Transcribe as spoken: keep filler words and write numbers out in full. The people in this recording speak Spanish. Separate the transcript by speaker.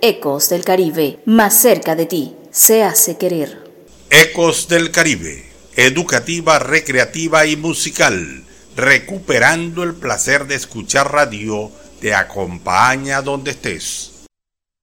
Speaker 1: Ecos del Caribe, más cerca de ti, se hace querer.
Speaker 2: Ecos del Caribe, educativa, recreativa y musical, recuperando el placer de escuchar radio, te acompaña donde estés.